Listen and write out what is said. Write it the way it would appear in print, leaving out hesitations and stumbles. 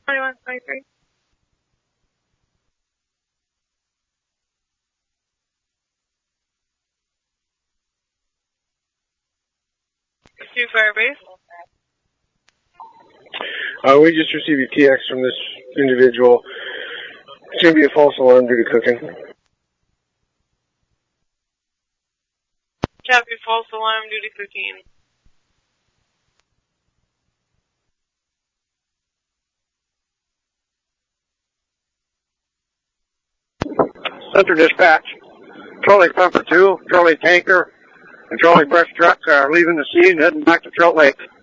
2123. Pursuit Firebase. We just received a TX from this individual. It's going to be a false alarm due to cooking. Copy, false alarm due to cooking. Center Dispatch. Trolley Pumper 2, Trolley Tanker, and Trolley Brush Truck are leaving the scene, heading back to Trout Lake.